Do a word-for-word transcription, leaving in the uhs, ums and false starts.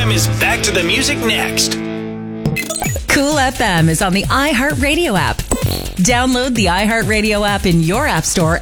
M is back to the music next. Cool F M is on the iHeartRadio app. Download the iHeartRadio app in your app store